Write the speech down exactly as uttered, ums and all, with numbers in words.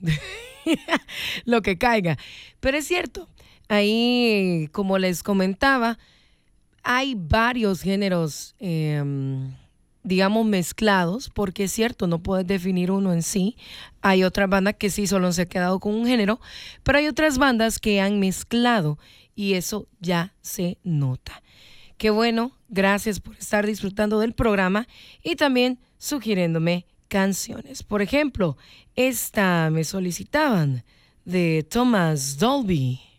lo que caiga. Pero es cierto, ahí, como les comentaba, hay varios géneros, eh, digamos, mezclados, porque es cierto, no puedes definir uno en sí. Hay otras bandas que sí solo se han quedado con un género, pero hay otras bandas que han mezclado y eso ya se nota. Qué bueno, gracias por estar disfrutando del programa y también sugiriéndome canciones. Por ejemplo, esta me solicitaban de Thomas Dolby.